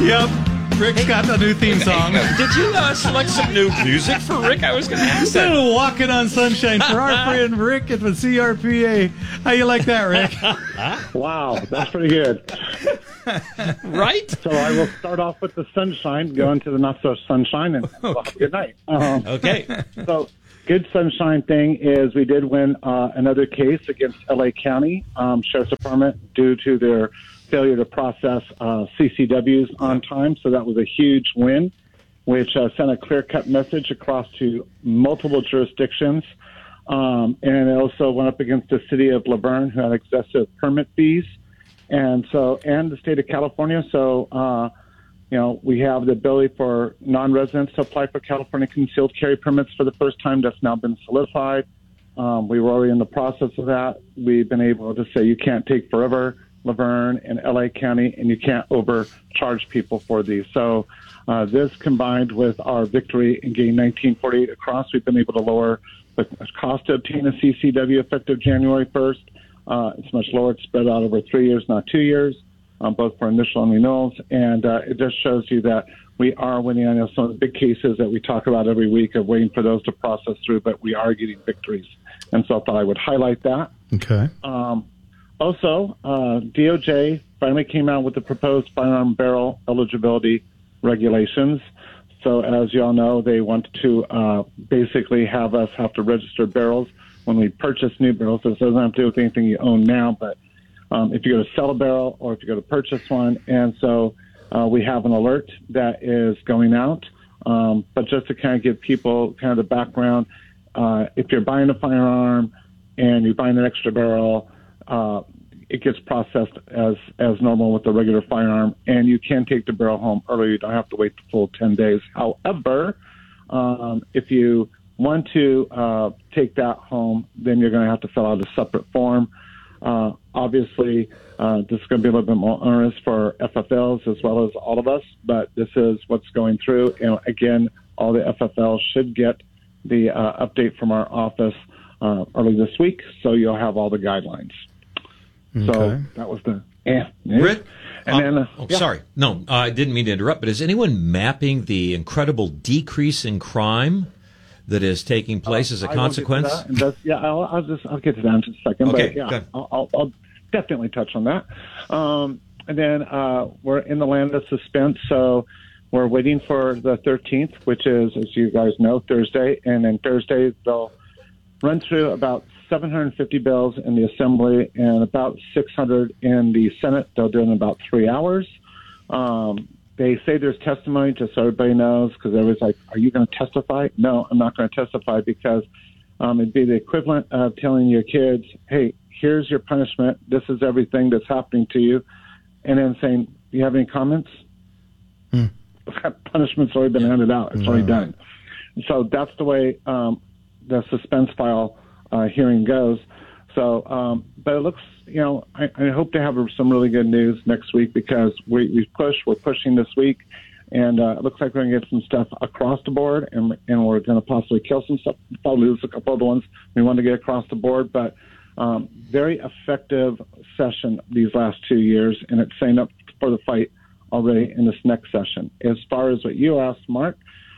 Yep. Rick's got the new theme song. Did you select some new music for Rick? I was going to ask that. Walking on Sunshine for our friend Rick at the CRPA. How you like that, Rick? Wow, that's pretty good. Right? So I will start off with the sunshine, go into the not-so-sunshine, and we'll have a good night. Okay. So good sunshine thing is we did win another case against L.A. County Sheriff's Department due to their failure to process CCWs on time. So that was a huge win, which sent a clear-cut message across to multiple jurisdictions. And it also went up against the city of Laverne, who had excessive permit fees. And the state of California. So, we have the ability for non-residents to apply for California concealed carry permits for the first time. That's now been solidified. We were already in the process of that. We've been able to say you can't take forever, Laverne and L.A. County, and you can't overcharge people for these. So this combined with our victory in getting 1948 across, we've been able to lower the cost to obtain a CCW effective January 1st. It's much lower. It's spread out over 3 years, not 2 years, both for initial and renewals. And it just shows you that we are winning on some of the big cases that we talk about every week of waiting for those to process through, but we are getting victories. And so I thought I would highlight that. Okay. Also, DOJ finally came out with the proposed firearm barrel eligibility regulations. So as you all know, they want to basically have us have to register barrels when we purchase new barrels. So it doesn't have to do with anything you own now, but if you go to sell a barrel or if you go to purchase one. And so we have an alert that is going out. But just to kind of give people kind of the background, if you're buying a firearm and you're buying an extra barrel, it gets processed as normal with the regular firearm, and you can take the barrel home early. You don't have to wait the full 10 days. However, if you want to take that home, then you're going to have to fill out a separate form. Obviously, this is going to be a little bit more onerous for FFLs as well as all of us, but this is what's going through. And again, all the FFLs should get the update from our office early this week, so you'll have all the guidelines. Okay. So that was the Rick? And then, Sorry. No, I didn't mean to interrupt, but is anyone mapping the incredible decrease in crime that is taking place as a consequence? I'll get to that in just a second. Okay, but yeah, good. I'll definitely touch on that. And then we're in the land of suspense, so we're waiting for the 13th, which is, as you guys know, Thursday. And then Thursday, they'll run through about 750 bills in the Assembly and about 600 in the Senate. They'll do it in about 3 hours. They say there's testimony, just so everybody knows, because everybody's like, are you going to testify? No, I'm not going to testify, because it'd be the equivalent of telling your kids, hey, here's your punishment. This is everything that's happening to you. And then saying, do you have any comments? That punishment's already been handed out. It's already done. So that's the way the suspense file hearing goes. So, but it looks, I hope to have some really good news next week, because we're pushing this week, and it looks like we're going to get some stuff across the board, and we're going to possibly kill some stuff, probably lose a couple of the ones we want to get across the board, but very effective session these last 2 years, and it's setting up for the fight already in this next session. As far as what you asked, Mark,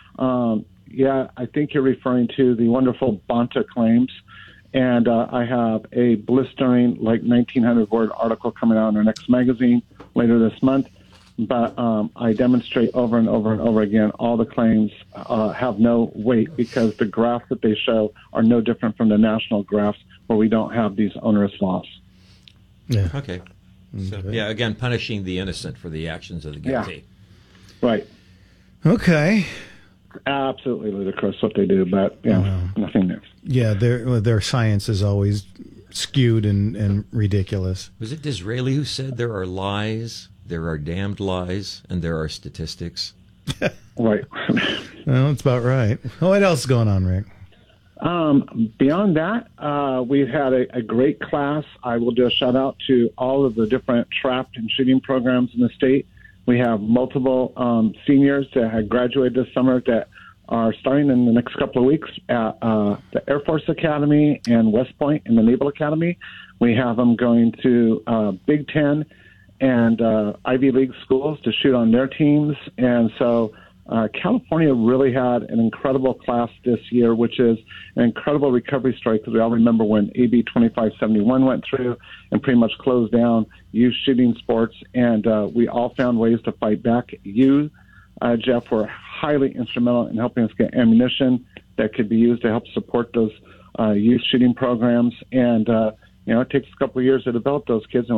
I think you're referring to the wonderful Bonta claims. And I have a blistering, 1,900-word article coming out in our next magazine later this month. But I demonstrate over and over and over again all the claims have no weight, because the graphs that they show are no different from the national graphs where we don't have these onerous laws. Yeah. Okay. So, again, punishing the innocent for the actions of the guilty. Yeah. Right. Okay. Absolutely ludicrous what they do, but nothing new. Yeah, their science is always skewed and ridiculous. Was it Disraeli who said there are lies, there are damned lies, and there are statistics? Right. Well, that's about right. What else is going on, Rick? Beyond that, we've had a great class. I will do a shout out to all of the different trapped and shooting programs in the state. We have multiple seniors that had graduated this summer that are starting in the next couple of weeks at the Air Force Academy and West Point and the Naval Academy. We have them going to Big Ten and Ivy League schools to shoot on their teams. And so California really had an incredible class this year, which is an incredible recovery story, because we all remember when AB 2571 went through and pretty much closed down youth shooting sports, and we all found ways to fight back. You, Jeff, were highly instrumental in helping us get ammunition that could be used to help support those youth shooting programs. And, it takes a couple of years to develop those kids. And